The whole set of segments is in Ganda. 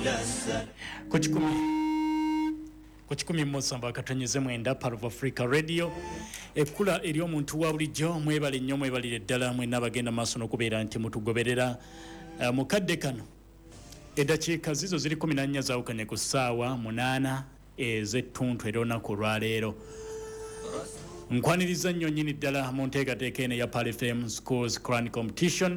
Kuchikumi Mosamba katonyeze mwenda part of Africa Radio ekula eri omuntu wa bulijjo mwebale nnyo mwebalire ddala mwenna bagenda maaso n'okubeera nti mutugoberera mukadde kano eddakiika zizo ziri 14 zaawukanye ku ssaawa 8 ez'ettuntu era olunaku olwaleero nkwaniriza nnyo nnyini ddala mu nteekateeka eno ya Pal FM Schools Quran Competition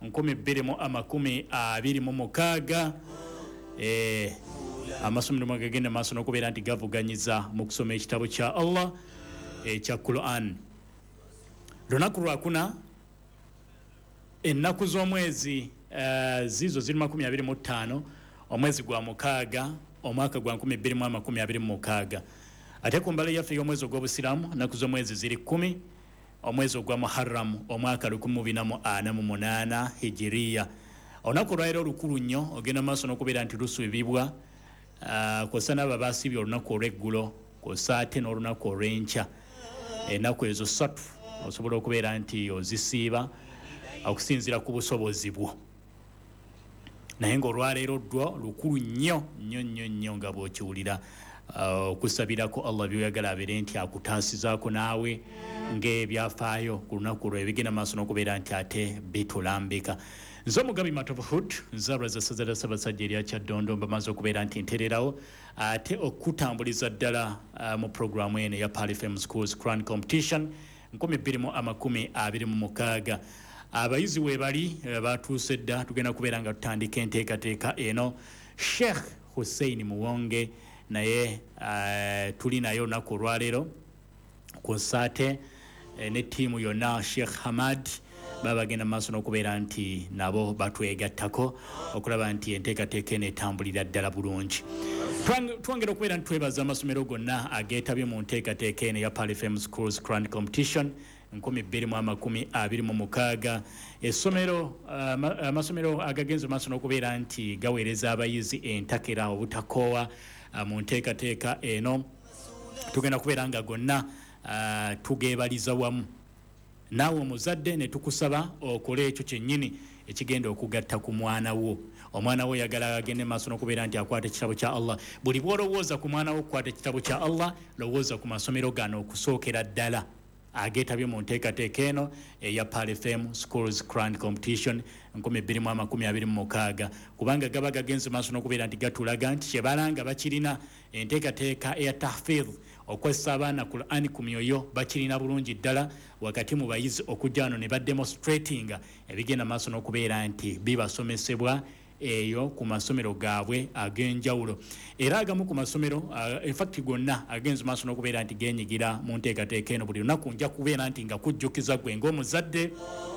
2026 amasomero magagenda maaso n'okubeera nti gavuganyiza mu kusoma ekitabo kya Allah ekya Quran. Lunaku lwakuna ennaku z'omwezi zizo ziri 25 omwezi gwa mukaaga omwaka gwa 2026 ate ku mbala yaffe y'omwezi ogw'obusiraamu ennaku z'omwezi ziri 10 omwezi ogwa Muharram omwaka 1448 hijiriya. Olunaku lwaleero lukulu nnyo ogenda maaso n'okubeera nti lusuubibwa kw'ossa n'abo baasibye olunaku olw'eggulo kw'ossa ate n'olunaku olw'enkya ennaku ezo 3 osobola okubeera nti ozisiiba okusinziira ku busobozi bwo naye ng'olwaleero ddwo lukulu nnyo nga bw'okiwulira okusabirako Allah by'oyagala abeere nti akutaasizaako naawe ng'ebyafaayo ku lunaku lwe bigenda maaso n'okubeera nti ate bitulambika. Nze Mugabi Matovuhut nzaalwa za ssaza lya Ssaabasajja erya Kyaddondo mbamaze okubeera nti ntererawo ate okutambuliza ddala mu programu eno ya Pal FM Schools Quran Competition 2026. Abayizi weebali batuuse dda tugenda kubeera nga tutandika enteekateeka eno. Sheikh Hussein Muwonge naye tuli naye olunaku olwaleero kw'ossa ate ne ttiimu yonna Sheikh Hamad babagenda maaso n'okubeera nti nabo batwegattako okulaba nti enteekateeka eno etambulira ddala bulungi. Twongera okubeera nti twebaza amasomero gonna ageetabye mu nteekateeka eno ya Pal FM Schools Quran Competition 2026. Amasomero agagenze maaso n'okubeera nti gaweereza abayizi entakera obutakoowa mu nteekateeka eno tugenda kubeera nga gonna tugeebaliza wamu. Naawe omuzadde ne tukusaba okole ekyo kyennyini ekigenda okugatta ku mwana wo. Omwana wo yagala agende maaso n'okubeera nti akwata ekitabo kya Allah. Buli bw'olowooza ku mwana wo okukwata ekitabo kya Allah lowooza ku masomero gano okusookera ddala ageetabye mu nteekateeka eno eya Pal FM Schools Quran Competition 2026 kubanga gaba gagenze maaso n'okubeera nti gatulaga nti kyebalanga bakirina enteekateeka eya tahfidh okwessa abaana Quran ku myoyo bakirina bulungi ddala wakati mu bayizi okujja wano ne bademonstratinga ebigenda maaso n'okubeera nti bibasomesebwa eyo ku masomero gaabwe ag'enjawulo era agamu ku masomero infact gonna agenze maaso n'okubeera nti genyigira mu nteekateeka eno buli lunaku nja kubeera nti nga kujjukiza gwe ng'omuzadde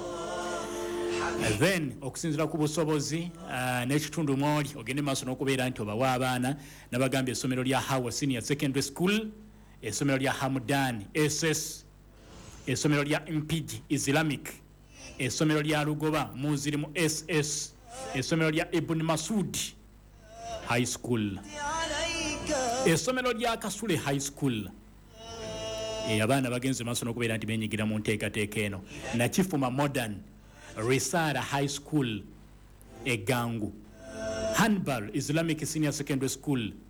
then okusinziira ku busobozi n'ekitundu mwoli ogende maaso n'okubeera nti obawa abaana nabagambye essomero lya Hawa Senior Secondary School, essomero lya Hamudan SS, essomero lya Mpigi Islamic, essomero lya Lugoba Muzirimu SS, essomero lya Ibn Masud High School, essomero lya Kasule High School. Abaana bagenze maaso n'okubeera nti benyigira mu nteekateeka eno. Nakifuma Modern Risala High School Egangu, Hanbal Islamic Senior Secondary School